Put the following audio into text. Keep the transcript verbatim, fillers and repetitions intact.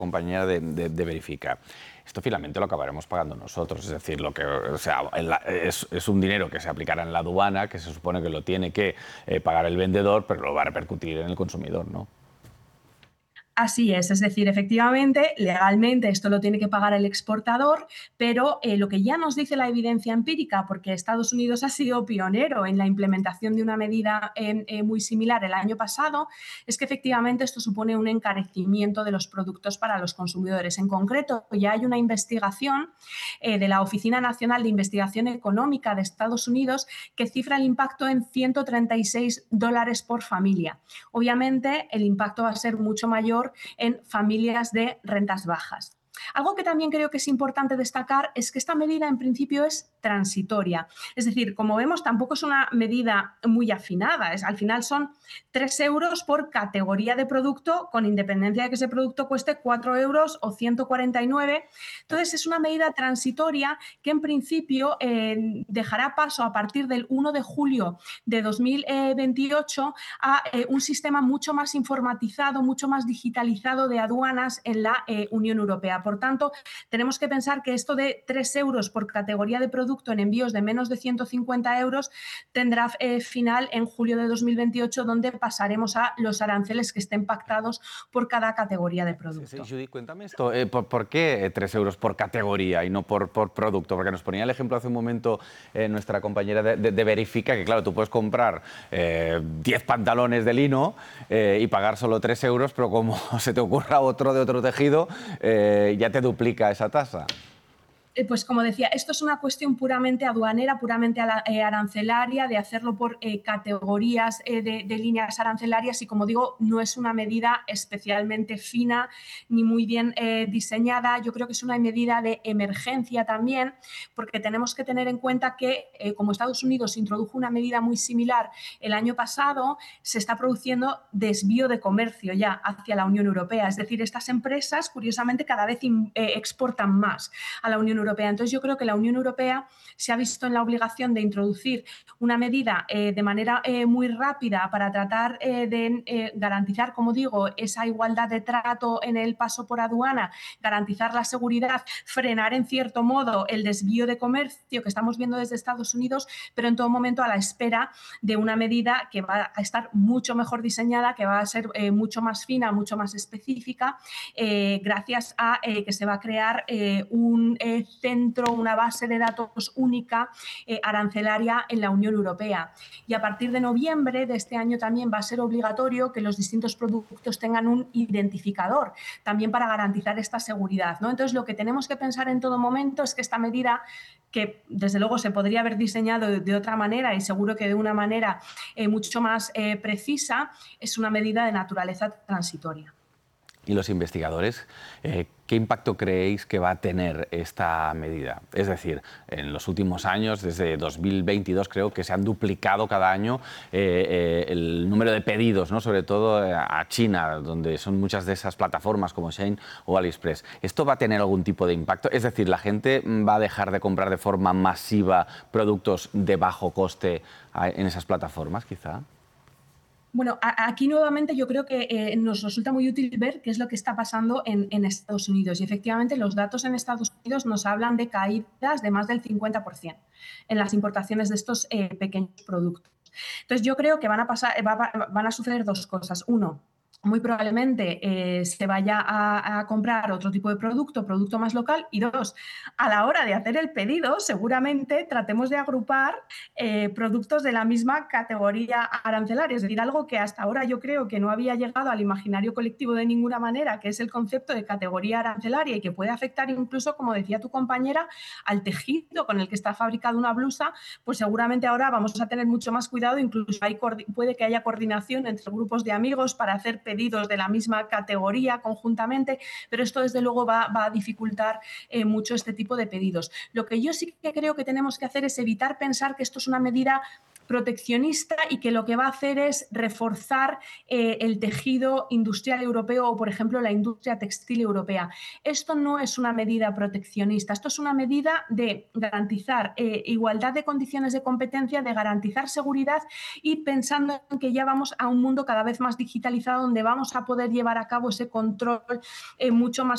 compañera de, de, de Verifica. Esto finalmente lo acabaremos pagando nosotros, es decir, lo que, o sea, es, es un dinero que se aplicará en la aduana, que se supone que lo tiene que eh, pagar el vendedor, pero lo va a repercutir en el consumidor, ¿no? Así es, es decir, efectivamente, legalmente esto lo tiene que pagar el exportador, pero eh, lo que ya nos dice la evidencia empírica, porque Estados Unidos ha sido pionero en la implementación de una medida eh, eh, muy similar el año pasado, es que efectivamente esto supone un encarecimiento de los productos para los consumidores. En concreto, ya hay una investigación eh, de la Oficina Nacional de Investigación Económica de Estados Unidos que cifra el impacto en ciento treinta y seis dólares por familia. Obviamente, el impacto va a ser mucho mayor en familias de rentas bajas. Algo que también creo que es importante destacar es que esta medida en principio es transitoria. Es decir, como vemos, tampoco es una medida muy afinada. Es, al final son tres euros por categoría de producto, con independencia de que ese producto cueste cuatro euros o ciento cuarenta y nueve. Entonces, es una medida transitoria que en principio eh, dejará paso a partir del uno de julio de dos mil veintiocho a eh, un sistema mucho más informatizado, mucho más digitalizado de aduanas en la eh, Unión Europea. Por tanto, tenemos que pensar que esto de tres euros por categoría de producto en envíos de menos de ciento cincuenta euros tendrá eh, final en julio de dos mil veintiocho, donde pasaremos a los aranceles que estén pactados por cada categoría de producto. Sí, sí, Judy, cuéntame esto. Eh, ¿por, ¿Por qué tres euros por categoría y no por, por producto? Porque nos ponía el ejemplo hace un momento eh, nuestra compañera de, de, de Verifica, que claro, tú puedes comprar eh, diez pantalones de lino eh, y pagar solo tres euros, pero como se te ocurra otro de otro tejido, eh, ya te duplica esa tasa. Pues como decía, esto es una cuestión puramente aduanera, puramente arancelaria, de hacerlo por eh, categorías eh, de, de líneas arancelarias y, como digo, no es una medida especialmente fina ni muy bien eh, diseñada. Yo creo que es una medida de emergencia también, porque tenemos que tener en cuenta que, eh, como Estados Unidos introdujo una medida muy similar el año pasado, se está produciendo desvío de comercio ya hacia la Unión Europea. Es decir, estas empresas, curiosamente, cada vez eh, exportan más a la Unión Europea. Entonces, yo creo que la Unión Europea se ha visto en la obligación de introducir una medida eh, de manera eh, muy rápida para tratar eh, de eh, garantizar, como digo, esa igualdad de trato en el paso por aduana, garantizar la seguridad, frenar en cierto modo el desvío de comercio que estamos viendo desde Estados Unidos, pero en todo momento a la espera de una medida que va a estar mucho mejor diseñada, que va a ser eh, mucho más fina, mucho más específica, eh, gracias a eh, que se va a crear eh, un eh, centro, una base de datos única eh, arancelaria en la Unión Europea. Y a partir de noviembre de este año también va a ser obligatorio que los distintos productos tengan un identificador, también para garantizar esta seguridad, ¿no? Entonces, lo que tenemos que pensar en todo momento es que esta medida, que desde luego se podría haber diseñado de, de otra manera y seguro que de una manera eh, mucho más eh, precisa, es una medida de naturaleza transitoria. ¿Y los investigadores, eh, qué impacto creéis que va a tener esta medida? Es decir, en los últimos años, desde dos mil veintidós, creo que se han duplicado cada año eh, eh, el número de pedidos, ¿no? Sobre todo a China, donde son muchas de esas plataformas como Shein o AliExpress. ¿Esto va a tener algún tipo de impacto? Es decir, ¿la gente va a dejar de comprar de forma masiva productos de bajo coste en esas plataformas, quizá? Bueno, aquí nuevamente yo creo que eh, nos resulta muy útil ver qué es lo que está pasando en, en Estados Unidos. Y efectivamente los datos en Estados Unidos nos hablan de caídas de más del cincuenta por ciento en las importaciones de estos eh, pequeños productos. Entonces yo creo que van a, pasar, va, van a suceder dos cosas. Uno, muy probablemente eh, se vaya a, a comprar otro tipo de producto, producto más local. Y dos, a la hora de hacer el pedido, seguramente tratemos de agrupar eh, productos de la misma categoría arancelaria. Es decir, algo que hasta ahora yo creo que no había llegado al imaginario colectivo de ninguna manera, que es el concepto de categoría arancelaria y que puede afectar incluso, como decía tu compañera, al tejido con el que está fabricada una blusa. Pues seguramente ahora vamos a tener mucho más cuidado. Incluso hay, puede que haya coordinación entre grupos de amigos para hacer pedidos pedidos de la misma categoría conjuntamente, pero esto desde luego va, va a dificultar eh, mucho este tipo de pedidos. Lo que yo sí que creo que tenemos que hacer es evitar pensar que esto es una medida proteccionista y que lo que va a hacer es reforzar eh, el tejido industrial europeo o, por ejemplo, la industria textil europea. Esto no es una medida proteccionista, esto es una medida de garantizar eh, igualdad de condiciones de competencia, de garantizar seguridad y pensando en que ya vamos a un mundo cada vez más digitalizado donde vamos a poder llevar a cabo ese control eh, mucho más